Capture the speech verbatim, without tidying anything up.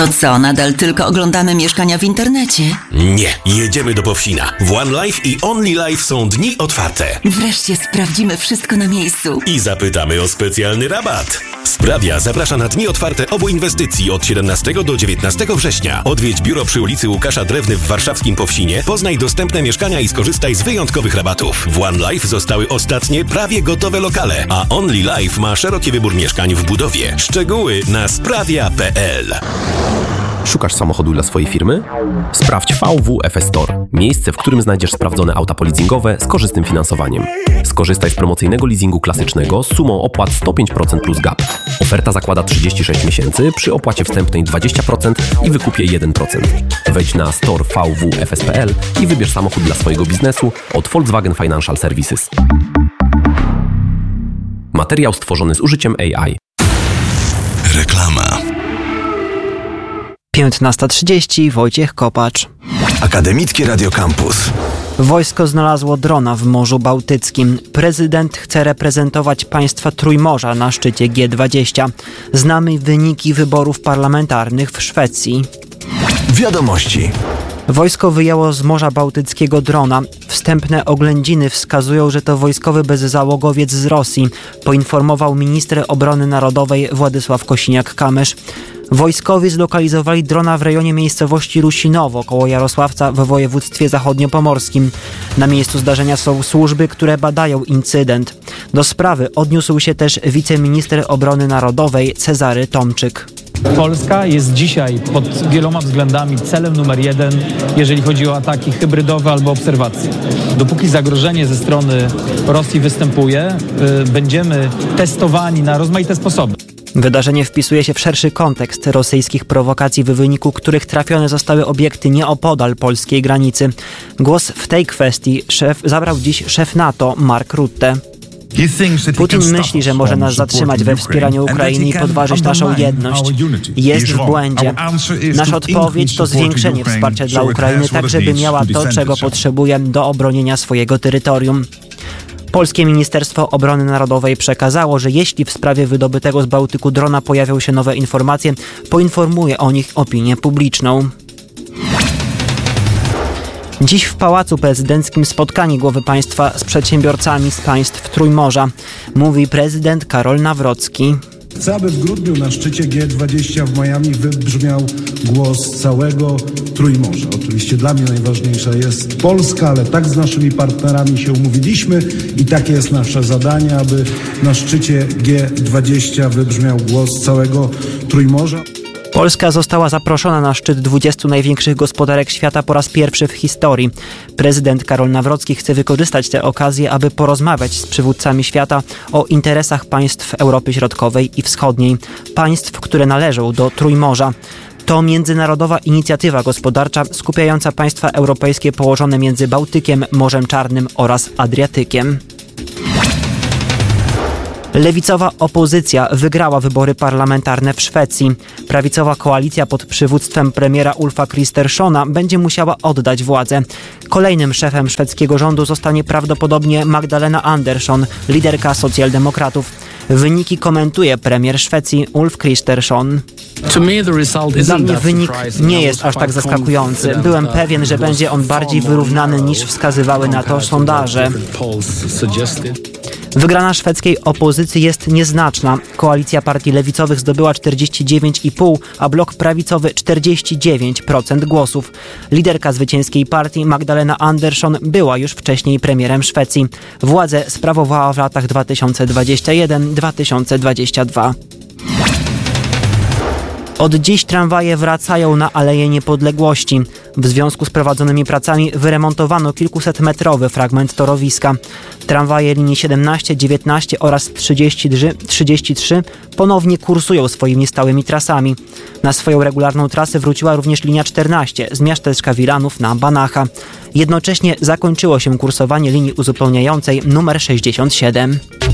To co, nadal tylko oglądamy mieszkania w internecie? Nie, jedziemy do Powsina. W One Life i Only Life są dni otwarte. Wreszcie sprawdzimy wszystko na miejscu. I zapytamy o specjalny rabat. Sprawia zaprasza na dni otwarte obu inwestycji od siedemnastego do dziewiętnastego września. Odwiedź biuro przy ulicy Łukasza Drewny w warszawskim Powsinie, poznaj dostępne mieszkania i skorzystaj z wyjątkowych rabatów. W One Life zostały ostatnie, prawie gotowe lokale, a Only Life ma szeroki wybór mieszkań w budowie. Szczegóły na sprawia kropka p l. Szukasz samochodu dla swojej firmy? Sprawdź V W F S Store. Miejsce, w którym znajdziesz sprawdzone auta poleasingowe z korzystnym finansowaniem. Skorzystaj z promocyjnego leasingu klasycznego z sumą opłat sto pięć procent plus gap. Oferta zakłada trzydzieści sześć miesięcy przy opłacie wstępnej dwadzieścia procent i wykupie jeden procent. Wejdź na store v w f s kropka p l i wybierz samochód dla swojego biznesu od Volkswagen Financial Services. Materiał stworzony z użyciem A I. Reklama. piętnasta trzydzieści, Wojciech Kopacz. Akademickie Radio Campus. Wojsko znalazło drona w Morzu Bałtyckim. Prezydent chce reprezentować państwa Trójmorza na szczycie G dwadzieścia. Znamy wyniki wyborów parlamentarnych w Szwecji. Wiadomości. Wojsko wyjęło z Morza Bałtyckiego drona. Wstępne oględziny wskazują, że to wojskowy bezzałogowiec z Rosji, poinformował minister obrony narodowej Władysław Kosiniak-Kamysz. Wojskowi zlokalizowali drona w rejonie miejscowości Rusinowo koło Jarosławca w województwie zachodniopomorskim. Na miejscu zdarzenia są służby, które badają incydent. Do sprawy odniósł się też wiceminister obrony narodowej Cezary Tomczyk. Polska jest dzisiaj pod wieloma względami celem numer jeden, jeżeli chodzi o ataki hybrydowe albo obserwacje. Dopóki zagrożenie ze strony Rosji występuje, yy, będziemy testowani na rozmaite sposoby. Wydarzenie wpisuje się w szerszy kontekst rosyjskich prowokacji, w wyniku których trafione zostały obiekty nieopodal polskiej granicy. Głos w tej kwestii szef, zabrał dziś szef NATO Mark Rutte. Putin myśli, że może nas zatrzymać we wspieraniu Ukrainy i podważyć naszą jedność. Jest w błędzie. Nasza odpowiedź to zwiększenie wsparcia dla Ukrainy, tak żeby miała to, czego potrzebuje do obronienia swojego terytorium. Polskie Ministerstwo Obrony Narodowej przekazało, że jeśli w sprawie wydobytego z Bałtyku drona pojawią się nowe informacje, poinformuje o nich opinię publiczną. Dziś w Pałacu Prezydenckim spotkanie głowy państwa z przedsiębiorcami z państw Trójmorza, mówi prezydent Karol Nawrocki. Chcę, aby w grudniu na szczycie G dwadzieścia w Miami wybrzmiał głos całego Trójmorza. Oczywiście dla mnie najważniejsza jest Polska, ale tak z naszymi partnerami się umówiliśmy i takie jest nasze zadanie, aby na szczycie G dwadzieścia wybrzmiał głos całego Trójmorza. Polska została zaproszona na szczyt dwudziestu największych gospodarek świata po raz pierwszy w historii. Prezydent Karol Nawrocki chce wykorzystać tę okazję, aby porozmawiać z przywódcami świata o interesach państw Europy Środkowej i Wschodniej, państw, które należą do Trójmorza. To międzynarodowa inicjatywa gospodarcza skupiająca państwa europejskie położone między Bałtykiem, Morzem Czarnym oraz Adriatykiem. Lewicowa opozycja wygrała wybory parlamentarne w Szwecji. Prawicowa koalicja pod przywództwem premiera Ulfa Kristerssona będzie musiała oddać władzę. Kolejnym szefem szwedzkiego rządu zostanie prawdopodobnie Magdalena Andersson, liderka socjaldemokratów. Wyniki komentuje premier Szwecji Ulf Kristersson. Dla mnie wynik nie jest aż tak zaskakujący. Byłem pewien, że będzie on bardziej wyrównany niż wskazywały na to sondaże. Wygrana szwedzkiej opozycji jest nieznaczna. Koalicja partii lewicowych zdobyła czterdzieści dziewięć i pół, a blok prawicowy czterdzieści dziewięć procent głosów. Liderka zwycięskiej partii Magdalena Andersson była już wcześniej premierem Szwecji. Władzę sprawowała w latach dwa tysiące dwudziestym pierwszym do dwa tysiące dwudziestego drugiego. Od dziś tramwaje wracają na Aleję Niepodległości. W związku z prowadzonymi pracami wyremontowano kilkusetmetrowy fragment torowiska. Tramwaje linii siedemnaście, dziewiętnaście oraz trzydzieści trzy ponownie kursują swoimi stałymi trasami. Na swoją regularną trasę wróciła również linia czternaście z miasteczka Wilanów na Banacha. Jednocześnie zakończyło się kursowanie linii uzupełniającej numer sześćdziesiąt siedem.